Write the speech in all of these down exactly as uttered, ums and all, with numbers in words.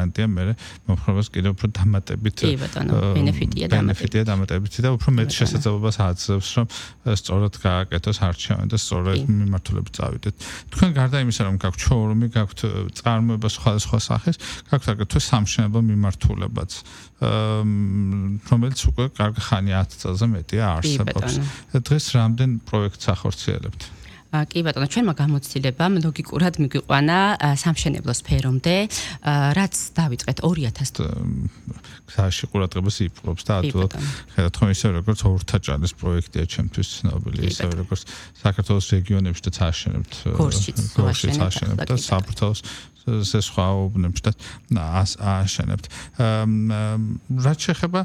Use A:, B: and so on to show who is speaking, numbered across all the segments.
A: გარანტია მე მომხრობას კიდევ უფრო დამატებით
B: კი ბატონო, ბენეფიტია
A: ბენეფიტია დამატებით და უფრო მეტ შესაძლებლობას აძლევს, რომ სწორად გააკეთოს არჩევანი და სწორად მიმართულებით წავიდეთ. თქვენ გარდა იმისა, რომ გაქვთ შოურუმი, გაქვთ წარმოება სხვადასხვა სახის, გაქვთ აგრეთვე სამშენებლო მიმართულებაც, რომელიც უკვე კარგი ხანი ათ წელზე მეტია არსებობს. დღეს რამდენ პროექტს ახორციელებთ?
B: კი ბატონო, ჩვენმა გამოცდილებამ ლოგიკურად მიგვიყვანა სამშენებლო სფერომდე, რაც დავიწყეთ ორი ათასი
A: გზაში ყურადღებას იპყრობს და ადვილად ხედავთ რომ ისე როგორც ორთაჭალის პროექტია ჩემთვის ცნობილი, ისე როგორც საქართველოს რეგიონებში და წაშენებთ
B: გორშიც
A: წაშენებთ და საფრთხოს ze სხვა უბნებში და აშენებთ. რაც შეეხება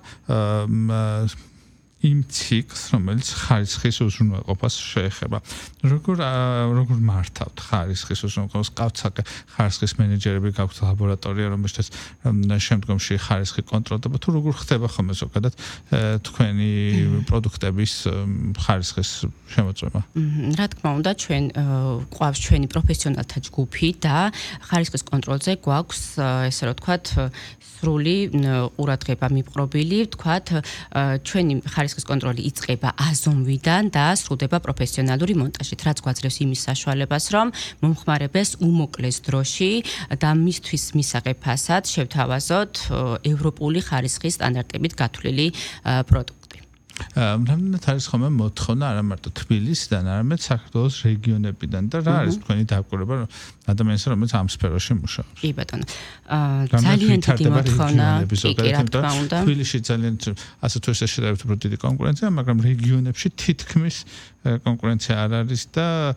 A: იმ ციკლს, რომელიც ხარისხის უზრუნველყოფას შეეხება. როგორ როგორ მართავთ ხარისხის უზრუნველყოფას? ყავთ ხარისხის მენეჯერები, გაქვთ ლაბორატორია, რომელშიც შემდგომში ხარისხი კონტროლდება, თუ როგორ ხდება ხოლმე ზოგადად თქვენი პროდუქტების ხარისხის შემოწმება?
B: რა თქმა უნდა, ჩვენ ყავს ჩვენი პროფესიონალთა ჯგუფი და ხარისხის კონტროლზე გვაქვს, ესე რომ ვთქვათ, სრული ყურადღება მიპყრობილი, ვთქვათ, ჩვენი ხარისხის კონტროლი იწყება აზომვიდან და სრულდება პროფესიონალური მონტაჟით, რაც გვაძლევს იმის საშუალებას, რომ მომხმარებელს უმოკლეს დროში და მისთვის მისაღებასაც შევთავაზოთ ევროპული ხარისხის სტანდარტებით გათვლილი პროდუქტი.
A: რამდენად არის ხოლმე მოთხოვნა არა მარტო თბილისიდან, არამედ საქართველოს რეგიონებიდან და რა არის თქვენი დაკვირვება ადამიანს, რომელიც ამ სფეროში მუშაობს?
B: კი ბატონო. ძალიან დიდი მოთხოვნა კი რა თქმა უნდა.
A: თბილისში ძალიან ასე თუ ესე შედარებით უფრო დიდი კონკურენცია, მაგრამ რეგიონებში თითქმის კონკურენცია არ არის და